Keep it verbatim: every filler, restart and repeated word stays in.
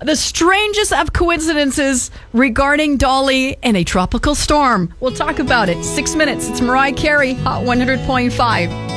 The strangest of coincidences regarding Dolly and a tropical storm. We'll talk about it. Six minutes. It's Mariah Carey, Hot one hundred point five.